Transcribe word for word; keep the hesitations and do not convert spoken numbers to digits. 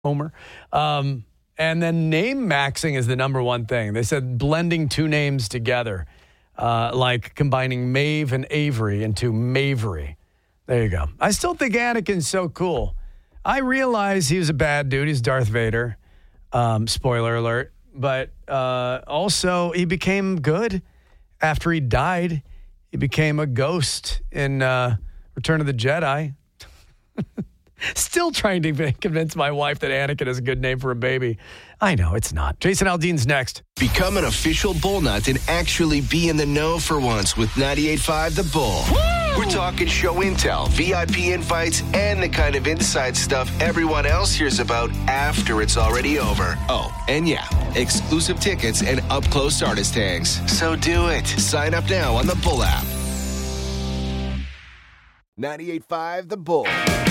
Homer. Um, and then name maxing is the number one thing. They said blending two names together, uh, like combining Maeve and Avery into Mavery. There you go. I still think Anakin's so cool. I realize he was a bad dude. He's Darth Vader. Um, spoiler alert. But uh, also, he became good after he died. He became a ghost in uh, Return of the Jedi. Still trying to convince my wife that Anakin is a good name for a baby. I know, it's not. Jason Aldean's next. Become an official Bull Nut and actually be in the know for once with ninety-eight point five The Bull. Woo! We're talking show intel, V I P invites, and the kind of inside stuff everyone else hears about after it's already over. Oh, and yeah, exclusive tickets and up-close artist tags. So do it. Sign up now on the Bull app. ninety-eight point five The Bull.